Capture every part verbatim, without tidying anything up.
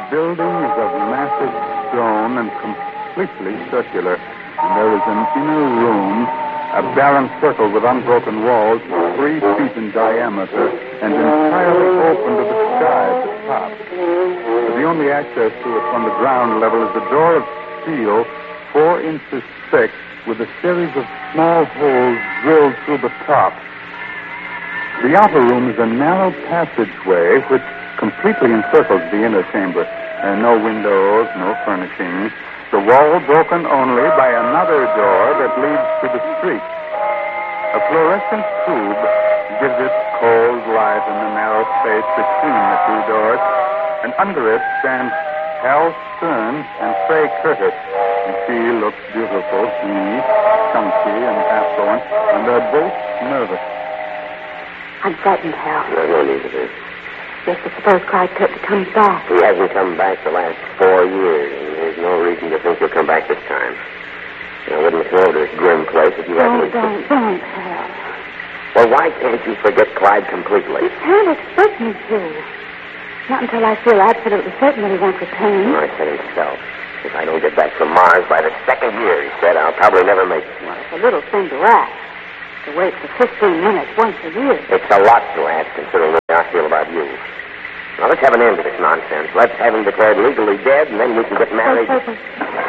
building is of massive stone and completely circular. And there is an inner room, a barren circle with unbroken walls, three feet in diameter, and entirely open to the sky at the top. The only access to it from the ground level is a door of steel, four inches thick, with a series of small holes drilled through the top. The outer room is a narrow passageway which completely encircles the inner chamber. There are no windows, no furnishings. The wall broken only by another door that leads to the street. A fluorescent tube gives it cold light in the narrow space between the two doors, and under it stands Hal Stern and Faye Curtis. And she looks beautiful, he chunky and affluent, and they're both nervous. I'm frightened, Hal. No, no need to be. Yes, but suppose Clyde Curtis comes back. He hasn't come back the last four years, and there's no reason to think he'll come back this time. I wouldn't come over to this grim place if you Oh, hadn't... don't, don't, Hal. Well, why can't you forget Clyde completely? You can't expect me to. Not until I feel absolutely certain that he won't return. I said himself. If I don't get back from Mars by the second year, he said, I'll probably never make it. Well, it's a little thing to ask. To wait for fifteen minutes once a year. It's a lot to ask, considering the way I feel about you. Now, let's have an end to this nonsense. Let's have him declared legally dead, and then we can get married. Wait, wait, wait.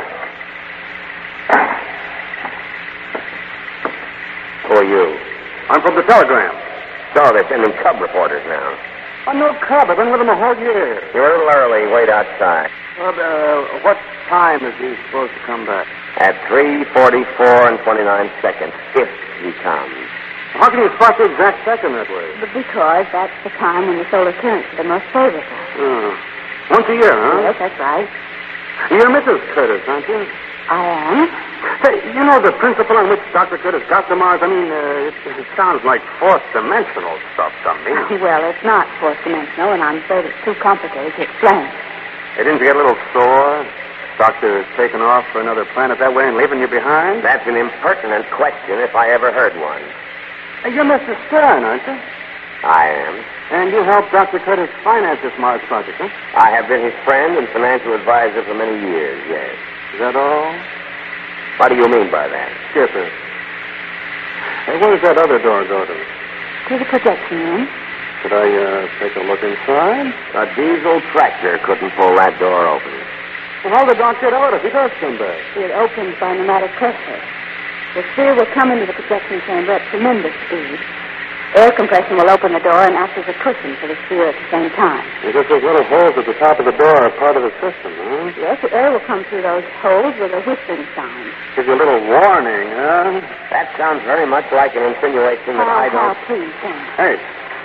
Who are you? I'm from the Telegram. So, they're sending cub reporters now. I'm no cub. I've been with them a whole year. You're a little early. Wait outside. Well, uh, what time is he supposed to come back? At three forty-four and twenty-nine seconds, if he comes. How can you spot the exact second that way? But because that's the time when the solar currents are the most favorable. Oh. Once a year, huh? Yes, that's right. You're Missus Curtis, aren't you? I am. Say, you know the principle on which Doctor Curtis got to Mars? I mean, uh, it, it sounds like fourth-dimensional stuff to me. Well, it's not fourth-dimensional, and I'm afraid it's too complicated to explain. Hey, didn't you get a little sore? Doctor taking off for another planet that way and leaving you behind? That's an impertinent question if I ever heard one. Hey, you're Mister Stern, aren't you? I am. And you helped Doctor Curtis finance this Mars project, huh? I have been his friend and financial advisor for many years, yes. Is that all? What do you mean by that? Skipper. Hey, where does that other door go to? To the projection room. Should I uh, take a look inside? A diesel tractor couldn't pull that door open. Well, how'd the doc get out if he does come back? It opens by pneumatic pressure. The sphere will come into the projection chamber at tremendous speed. Air compression will open the door and act as a cushion for the sphere at the same time. I guess those little holes at the top of the door are part of the system, huh? Yes, the air will come through those holes with a whistling sound. Gives you a little warning, huh? That sounds very much like an insinuation that How, I don't... how, please, don't. Hey.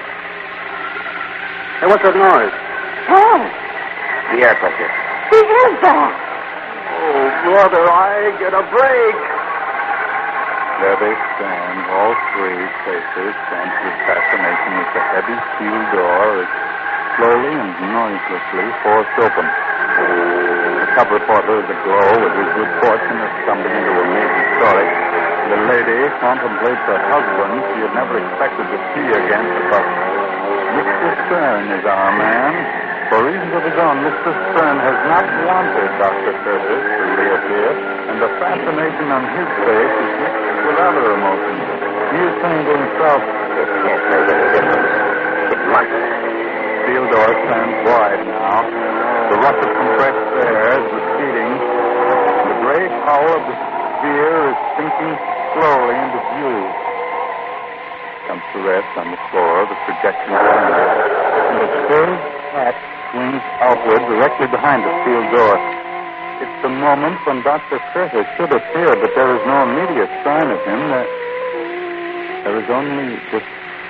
Hey, what's that noise? Oh, The air pressure. he is back. Oh, brother, I get a break. There they stand, all three faces, and with fascination as the heavy steel door is slowly and noiselessly forced open. The cub reporter is aglow with his good fortune of stumbling into a major story. The lady contemplates her husband she had never expected to see again, but Mister Stern is our man. For reasons of his own, Mister Stern has not wanted Doctor Curtis to reappear, and the fascination on his face is mixed with other emotions. He is saying to himself, It can't make any difference. It must. steel door stands wide now. The rush of compressed air is receding. The gray hull of the sphere is sinking slowly into view. Comes to rest on the floor of the projection chamber, and the curved hat swings outward directly behind the steel door. It's the moment when Doctor Curtis should appear, but there is no immediate sign of him. There, there is only this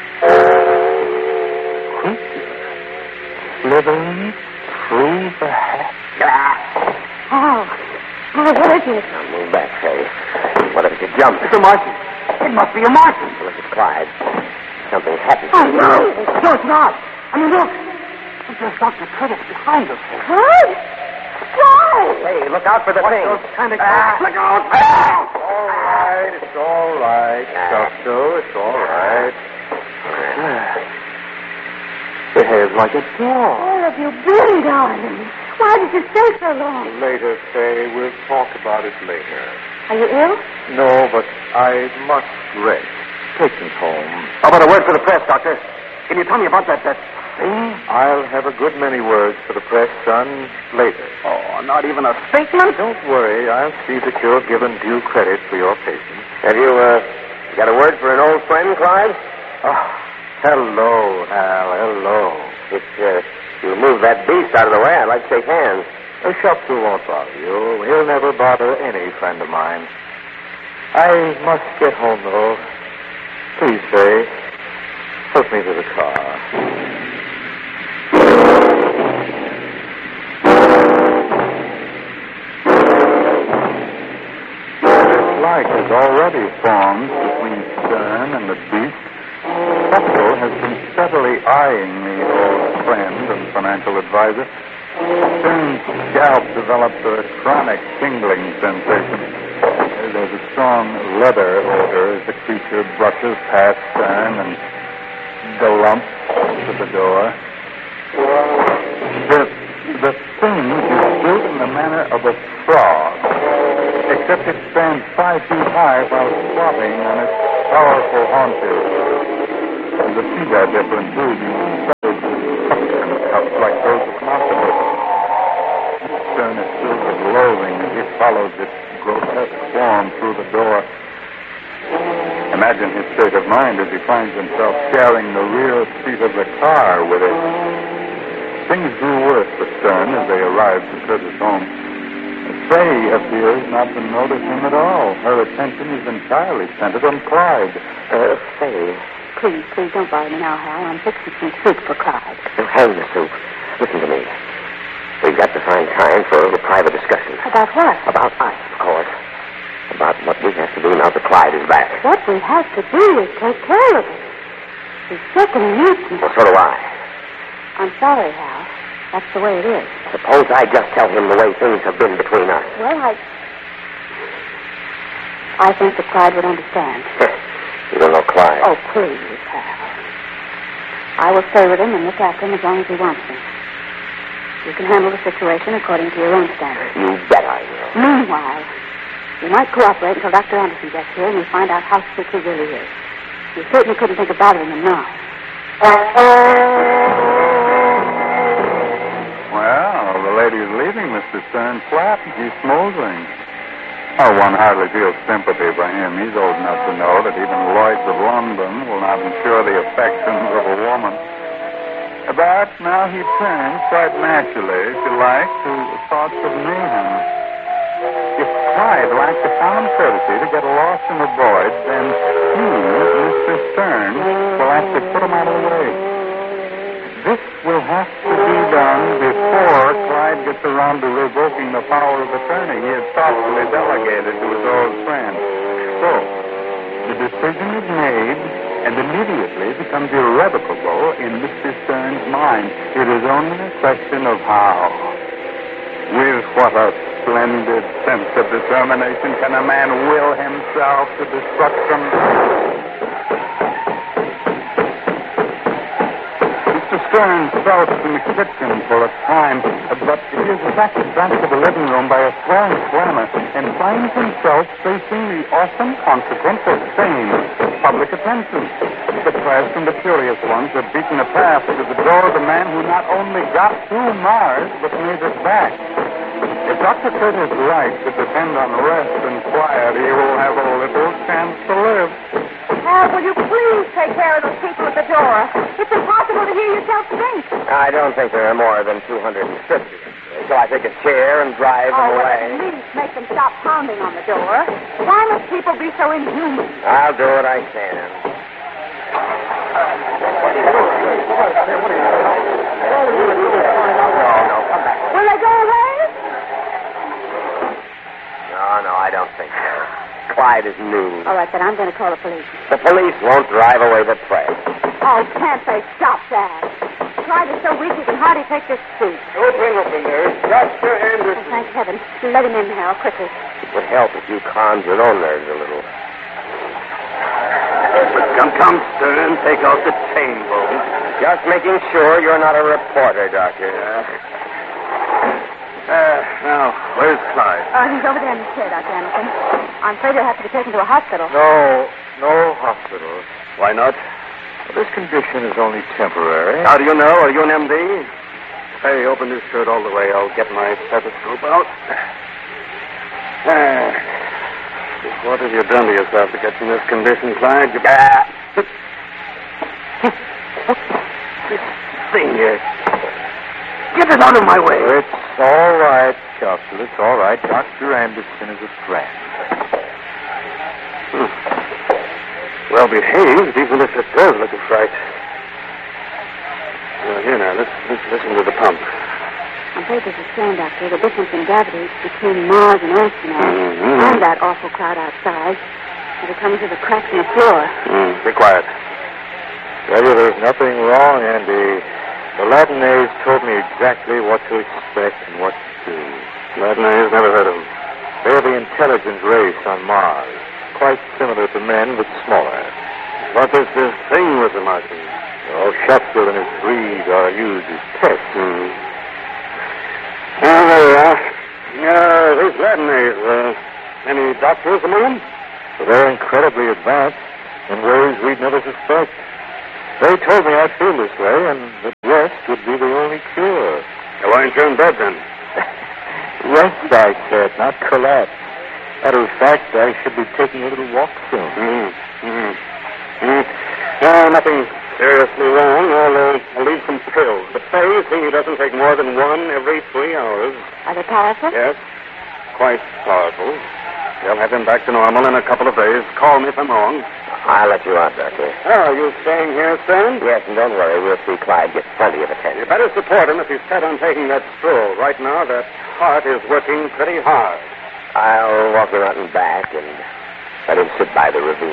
creature slithering through the hat. Oh, oh, what is it? Now move back, Faye. What if it's a jump? It's a Martian. It must be a Martian. Well, if it's Clyde, something's happened. Oh, no. No, it's not. I mean, look. There's Doctor Curtis behind us. Clyde? Clyde! Hey, look out for the thing. Those kind of Ah. Look out. Ah. All right. It's all right. Ah. Doctor, it's all right. Behave like a dog. Where have you been, darling? Why did you stay so long? Later, Faye. We'll talk about it later. Are you ill? No, but I must rest. Take me home. How about a word for the press, Doctor? Can you tell me about that, that thing? I'll have a good many words for the press, son, later. Oh, not even a statement? Don't worry. I'll see that you're given due credit for your patience. Have you, uh, got a word for an old friend, Clyde? Oh, hello, Hal. Hello. If, uh, you move that beast out of the way, I'd like to shake hands. The Shopper won't bother you. He'll never bother any friend of mine. I must get home, though. Please, Faye, help me to the car. Dislike has already formed between Stern and the beast. Hector has been steadily eyeing the old friend and financial advisor. Stern's scalp develops a chronic tingling sensation. There's a strong leather odor as the creature brushes past Stern and galumps to the door. The, the thing is built in the manner of a frog, except it stands five feet high while squatting on its powerful haunches. The feet are different, too. These suction cups like those of an octopus. Stern is filled with loathing as he follows its grotesque form through the door. Imagine his state of mind as he finds himself sharing the rear seat of the car with it. Things grew worse for Stern as they arrived at Curtis' home. Faye appears not to notice him at all. Her attention is entirely centered on Clyde. Uh, Faye. Please, please don't bother me now, Hal. I'm fixing some soup for Clyde. Oh, hang the soup. Listen to me. We've got to find time for a little private discussion. About what? About us, of course. About what we have to do now that Clyde is back. What we have to do is take care of him. He's sick and he needs me. Well, so do I. I'm sorry, Hal. That's the way it is. Suppose I just tell him the way things have been between us. Well, I... I think that Clyde would understand. You don't know Clyde. Oh, please, Hal. I will stay with him and look after him as long as he wants me. You can handle the situation according to your own standards. You bet I will. Meanwhile, you might cooperate until Doctor Anderson gets here and we find out how sick he really is. You certainly couldn't think of bothering him now. Well, the lady's leaving Mister Stern's flat. He's smoldering. Oh, one hardly feels sympathy for him. He's old enough to know that even Lloyd's of London will not ensure the affections of a woman. But now he turns, quite naturally, if you like, to thoughts of mayhem. If Clyde lacked the common courtesy to get lost in the void, then he, Mister Stern, will have to put him out of the way. This will have to be done before Clyde gets around to revoking the power of attorney he had thoughtfully delegated to his old friend. So, the decision is made and immediately becomes irrevocable in Mister Stern's mind. It is only a question of how. With what a splendid sense of determination can a man will himself to destruction. Mister Stern felt in the kitchen for a time, but he is attracted back to the living room by a strong clamor and finds himself facing the awesome consequence of fame, public attention. The press and the curious ones have beaten a path to the door of the man who not only got to Mars, but made it back. If Doctor Curtis' right to depend on rest and quiet, he will have a little chance to live. Hal, will you please take care of those people at the door? It's impossible to hear yourself think. I don't think there are more than two hundred fifty. So I take a chair and drive Oh, them well, away. at least make them stop pounding on the door. Why must people be so inhuman? I'll do what I can. No, no, come back. Will they go away? No, no, I don't think so. Clyde is new. All right, then I'm going to call the police. The police won't drive away the press. Oh, can't they stop that? Clyde is so weak he can hardly take this seat. Open, open there. Doctor Oh, Anderson. thank heaven. Let him in, Hal, quickly. It would help if you calmed your own nerves a little. Come, come, Stern. Take off the chain, bolt. Just making sure you're not a reporter, Doctor. Uh, now, where's Clyde? Uh, he's over there in the chair, Doctor Anderson. I'm afraid he'll have to be taken to a hospital. No, no hospital. Why not? This condition is only temporary. How do you know? Are you an M D? Hey, open this shirt all the way. I'll get my stethoscope out. Ah. What have you done to yourself to get in this condition, Clyde? You... Ah. This thing here. Get it out of my way. It's all right, Chopper. It's all right. Doctor Anderson is a friend. Hmm. Well behaved, even if it does look a fright. Well, here now, let's, let's listen to the pump. I'm afraid this is strange, Doctor. The difference in gravity between Mars and Earth tonight, Mm-hmm. and that awful crowd outside, is coming to the cracks in the floor. Mm, be quiet. Tell you there's nothing wrong, Andy. The Latinays told me exactly what to expect and what to do. Latinays, never heard of them. They're the intelligent race on Mars. Quite similar to men, but smaller. What is this thing with the Martians? Oh, Sheffield and his breed are used as tests. Hmm. Oh, there we are. Uh, these Latinays, uh, any doctors among them? They're incredibly advanced in ways we'd never suspect. They told me I'd feel this way, and that rest would be the only cure. Why aren't you in bed, then? Rest, I said, not collapse. Matter of fact, I should be taking a little walk soon. Mm-hmm. Mm-hmm. Mm-hmm. No, nothing seriously wrong. I'll, uh, I'll leave some pills. But say, see, he doesn't take more than one every three hours. Are they powerful? Yes, quite powerful. They'll have him back to normal in a couple of days. Call me if I'm wrong. I'll let you out, Doctor. Oh, are you staying here, Stern? Yes, and don't worry. We'll see Clyde get plenty of You attention. better support him if he's set on taking that stroll. Right now, that heart is working pretty hard. I'll walk him out and back and let him sit by the ravine.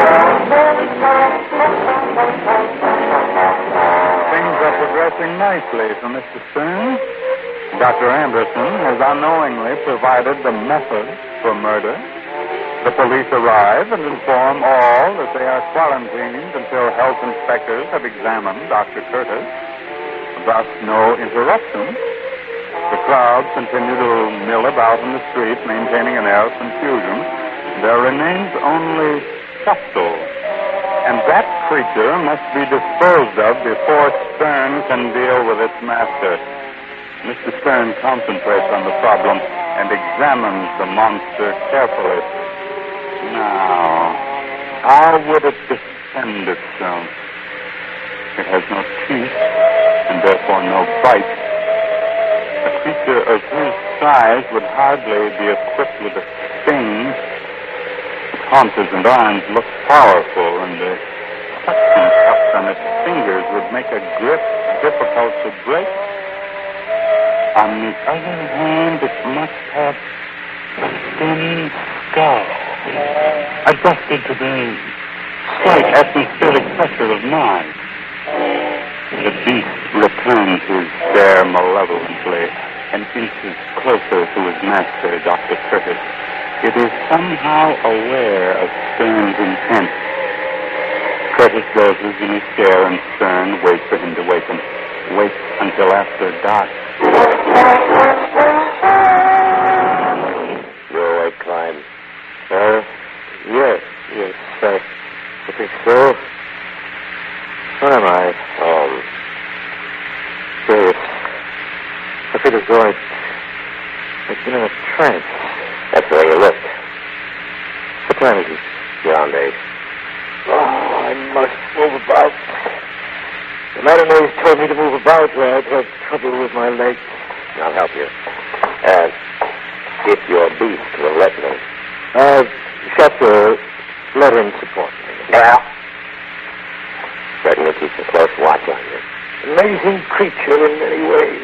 Things are progressing nicely for Mister Stern. Doctor Anderson has unknowingly provided the method for murder. The police arrive and inform all that they are quarantined until health inspectors have examined Doctor Curtis. Thus, no interruption. The crowd continue to mill about in the street, maintaining an air of confusion. There remains only Sheffield, and that creature must be disposed of before Stern can deal with its master. Mister Stern concentrates on the problem and examines the monster carefully. Now, how would it defend itself? It has no teeth, and therefore no bite. A creature of his size would hardly be equipped with a sting. Its haunches and arms look powerful, and the suction cups on its fingers would make a grip difficult to break. On the other hand, it must have a thin skull, adjusted to the slight atmospheric pressure of Mars. The beast returns his stare malevolently and inches closer to his master, Doctor Curtis. It is somehow aware of Stern's intent. Curtis dozes in his chair, and Stern waits for him to waken. Waits until after dark. You're awake, Clyde. Uh, yes, yes, I, I think so. Where am I? Home. Yes. I feel as though I'd, I'd been in a trance. That's the way you looked. What time is it? Beyond eight. Oh, I must move about. The Latinays told me to move about or I'd have trouble with my legs. I'll help you. Uh, if your beast will let me. Uh, Sheffield, let him support me. Well, certainly keeps a close watch on you. Amazing creature in many ways.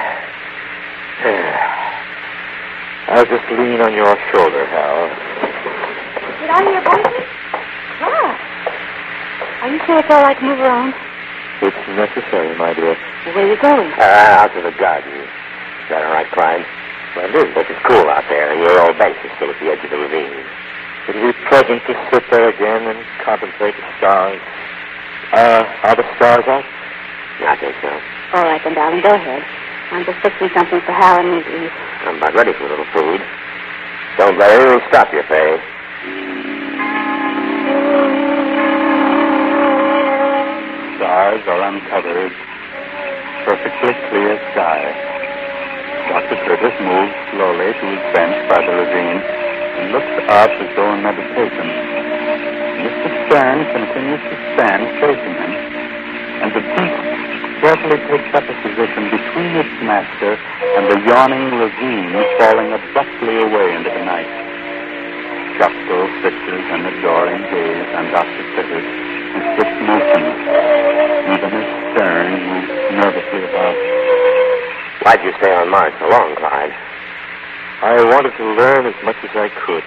I'll just lean on your shoulder, Hal. Get out of your blanket? Yeah. Are you sure it's all right to move around? It's necessary, my dear. Where are you going? Uh, out to the garden. Is that all right, Clyde? Splendid. This is cool out there, and your old bench is still at the edge of the ravine. It'll be pleasant to sit there again and contemplate the stars. Uh, are the stars out? I think so. All right, then, darling, go ahead. I'm just fixing something for Hal and me to eat. I'm about ready for a little food. Don't let anything stop you, Faye. Stars are uncovered. Perfectly clear sky. Doctor Curtis moves slowly to his bench by the ravine and looks up as though in meditation. Mister Stern continues to stand facing him, and the priest carefully takes up a position between its master and the yawning ravine falling abruptly away into the night. Chasco fixes an adoring gaze on Doctor Curtis and sits motionless. Even as Stern moves nervously about. Why'd you stay on Mars so long, Clyde? I wanted to learn as much as I could.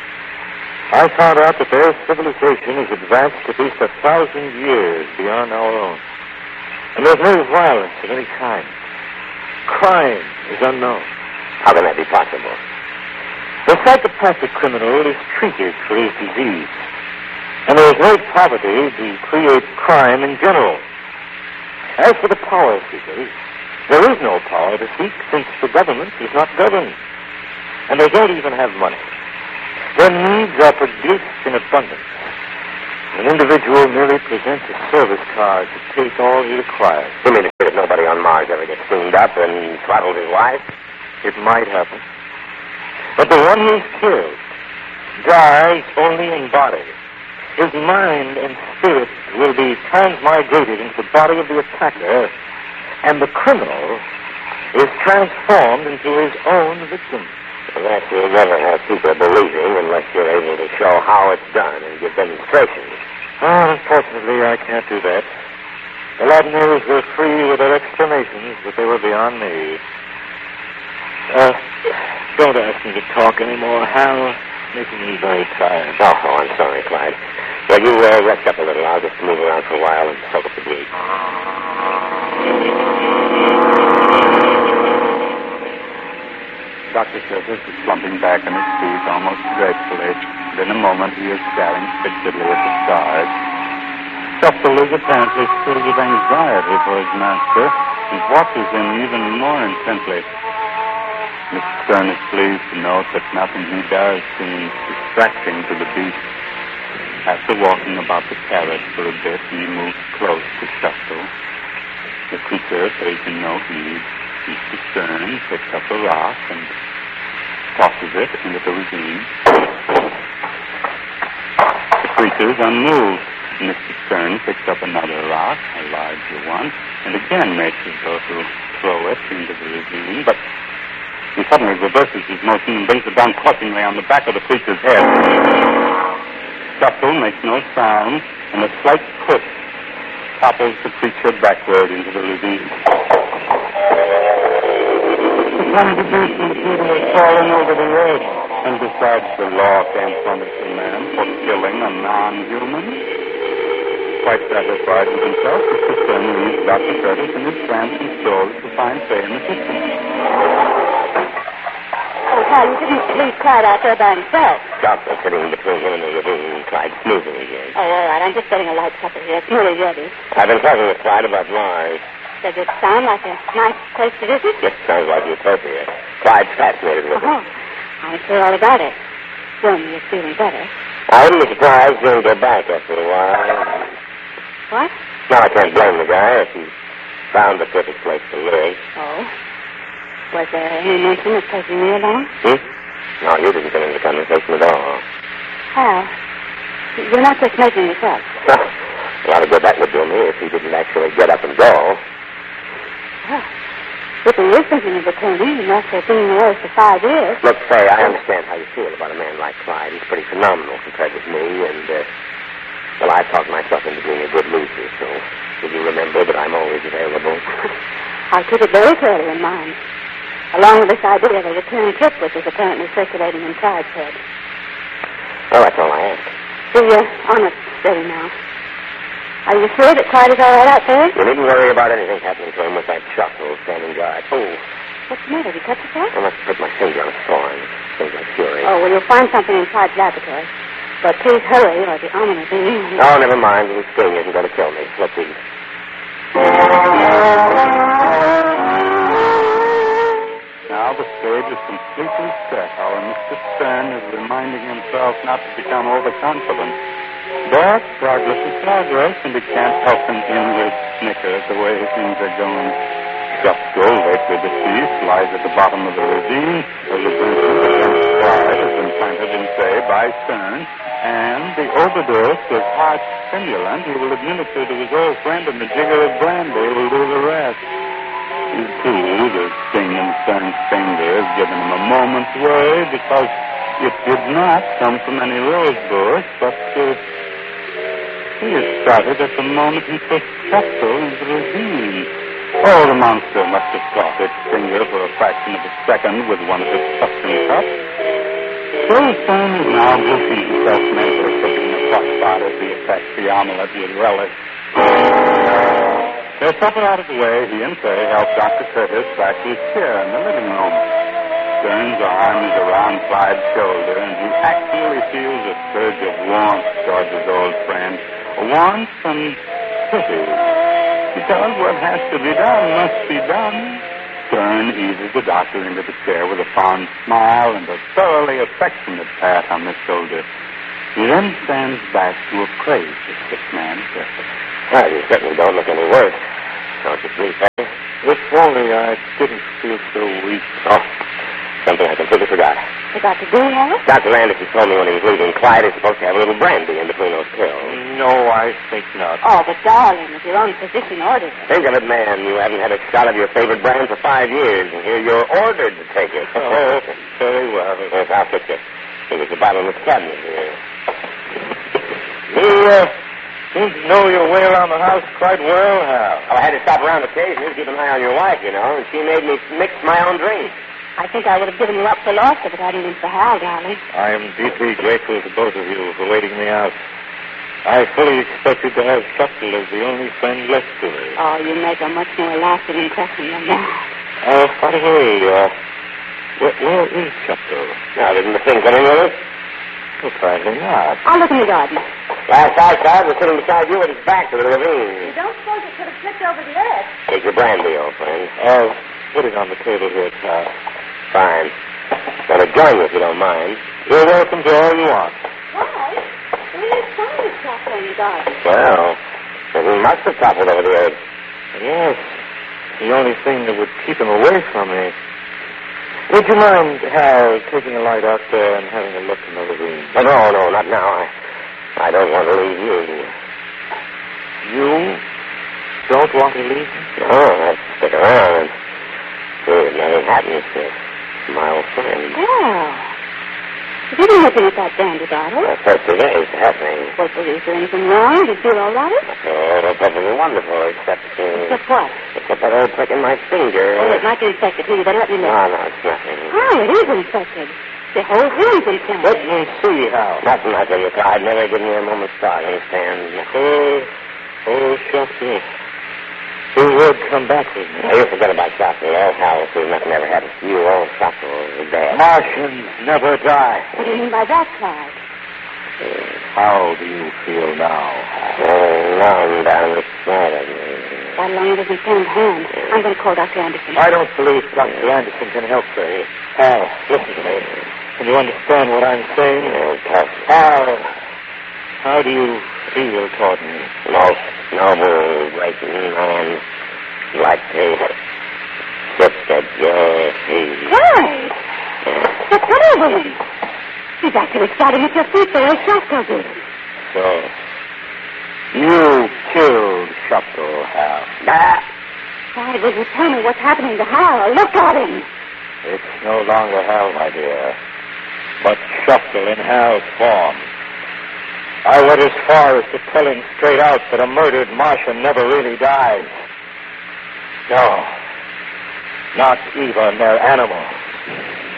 I found out that their civilization is advanced at least a thousand years beyond our own. And there's no violence of any kind. Crime is unknown. How can that be possible? The psychopathic criminal is treated for his disease. And there is no poverty to create crime in general. As for the power seekers, there is no power to seek since the government is not governed. And they don't even have money. Their needs are produced in abundance. An individual merely presents a service card to take all he requires. You mean to say that nobody on Mars ever gets cleaned up and throttled his wife? It might happen. But the one who's killed dies only in body. His mind and spirit will be transmigrated into the body of the attacker, and the criminal is transformed into his own victim. Well, that you'll never have people believing unless you're able to show how it's done and give demonstrations. Oh, unfortunately, I can't do that. The Latinos were free with their explanations, but they were beyond me. Uh, don't ask me to talk anymore, Hal. Making me very tired. Oh, oh, I'm sorry, Clyde. Well, you uh, rest up a little. I'll just move around for a while and soak up the breeze. Doctor Curtis is slumping back in his seat almost gratefully. And in a moment, he is staring fixedly at the stars. Shuffle is apparently filled with anxiety for his master and watches him even more intently. Mister Stern is pleased to note that nothing he does seems distracting to the beast. After walking about the carriage for a bit, he moves close to Shuffle. The creature pays him no heed. Mister Stern picks up a rock and tosses it into the ravine. The creature is unmoved. Mister Stern picks up another rock, a larger one, and again makes as though to throw it into the ravine, but he suddenly reverses his motion and brings it down crushingly on the back of the creature's head. Shuffle makes no sound, and a slight push topples the creature backward into the ravine. The contribution is falling over the edge, and besides the law can't punish a man for killing a non-human. Quite satisfied with himself, Mister Stern leaves Doctor Curtis and his friends and strolls to find Faye in the kitchen. Oh, Hal, you didn't leave Clyde out there by himself. Doctor sitting between him and the ravine, Clyde snoozing again. Oh, all right. I'm just getting a light supper here. It's nearly ready. I've been talking with Clyde about Mars. Does it sound like a nice place to visit? Yes, sounds like Utopia. Clyde's fascinated with it. Oh, I'm sure all about it. When you're feeling better. I wouldn't be surprised if he didn't go back after a while. What? Now, I can't blame the guy if he found the perfect place to live. Oh. Was there any mention of taking me along? Hmm? No, you didn't come into the conversation at all. Hal, you're not just making this up. Well, a good that would do me if he didn't actually get up and go. Well, if he is thinking of returning, he must have been away for five years. Look, Faye, I understand how you feel about a man like Clyde. He's pretty phenomenal compared with me, and, uh, well, I've talked myself into being a good loser, so will you remember that I'm always available? I'll keep it very clearly in mind. Along with this idea of a return trip, which is apparently circulating in Clyde's head. Well, that's all I ask. The uh, honest ready now. Are you sure that Clyde is all right out there? You needn't worry about anything happening to him with that Shuffle standing guard. Oh. What's the matter? Did you cut yourself? I must have put my finger on a thorn. Things like fury. Oh, well, you'll find something in Clyde's laboratory. But please hurry, or the omen will be in. Oh, never mind. The sting isn't going to kill me. Let's eat. Now the stage is completely set. Our Mister Stern is reminding himself not to become overconfident. But progress is progress, and he can't help an inward snicker at the way things are going. Shopko, lately deceased, lies at the bottom of the ravine. A resentment against Clyde has been planted in, say, by Stern. And the overdose of harsh stimulant he will administer to his old friend in the jigger of brandy will do the rest. You see, the sting in Stern's fingers given him a moment's worry because it did not come from any rose bush, but uh, he had started at the moment he pushed Shopko into the ravine. Oh, the monster must have caught its finger for a fraction of a second with one of its suction cups. So Stern is now brushing himself mentally, taking a tough spot as he attacks the omelet with relish. Their supper out of the way, he and Fay help Doctor Curtis back to his chair in the living room. Stern's arm is around Clyde's shoulder, and he actually feels a surge of warmth towards his old friend. Warmth and pity. Because what has to be done must be done. Stern eases the doctor into the chair with a fond smile and a thoroughly affectionate pat on the shoulder. He then stands back to appraise the sick man's effort. Well, you certainly don't look any worse. Don't you agree, Fay? If only I didn't feel so weak. Oh, something I completely forgot. Forgot to do, Harris? Doctor Anderson told me when he was leaving, Clyde is supposed to have a little brandy in between those pills. No, I think not. Oh, but darling, if your own physician ordered it. Think of it, man. You haven't had a shot of your favorite brand for five years, and here you're ordered to take it. Oh, very well. Yes, I'll fix it. I think it's a bottle in the cabinet here. You, uh, seem to know your way around the house quite well, Hal. Oh, I had to stop around occasionally to keep an eye on your wife, you know, and she made me mix my own drink. I think I would have given you up for lost if it hadn't been for Hal, darling. I am deeply grateful to both of you for waiting me out. I fully expected to have Shuttle as the only friend left to me. Oh, you make a much more lasting impression than that. Uh, by the way, uh, where, where is Shuttle? Now, didn't the thing come in with us? Apparently not. I'll look in the garden. Last I saw it was sitting beside you with his back to the ravine. You don't suppose it could have slipped over the edge? Take your brandy, old friend. I'll put it on the table here, Carl. Fine. Gonna join you if you don't mind. You're welcome to all you want. Why? Where's Simon Shopko in the garden? Well, then he must have toppled over the edge. Yes. The only thing that would keep him away from me. Would you mind, Hal, taking a light out there and having a look in the ravine? Oh, no, no, not now. I, I don't want to leave you. You don't want to leave me? No, I'd stick around and see if nothing happens to my old friend. Well, you been looking at that brandy bottle? Well, first it is happening. Well, is there anything wrong? Do you feel all right? Oh, that's perfectly wonderful, except... Uh, Except what? Except that old prick in my finger. Oh, it might be infected. Here, you better let me look. No, no, it's nothing. Oh, it is infected. The whole thing's infected. Let me see, Hal. Nothing, I tell you, Clyde. Never give me a moment's thought, understand? Oh, oh, Shopko. Who would come back with me? Now, you forget about Shopko. Old Hal will see nothing ever happens to you. Old Shopko is dead. Martians never die. What do you mean by that, Clyde? How do you feel now, Hal? Oh, numb down the side of me. Why long doesn't stand hand? I'm going to call Doctor Anderson. I don't believe Doctor Anderson can help her. Hal, listen to me. Can you understand what I'm saying? Oh, tough. Hal, how do you feel toward me? Most noble, breaking man, like to sit at your feet. Clyde! What's the matter with him? He's actually starting at your feet the way Shopko did. So, you killed Shopko, Hal. Ah! Clyde, will you tell me what's happening to Hal? Look at him. It's no longer Hal, my dear, but Shopko in Hal's form. I went as far as to tell him straight out that a murdered Martian never really dies. No, not even their animals.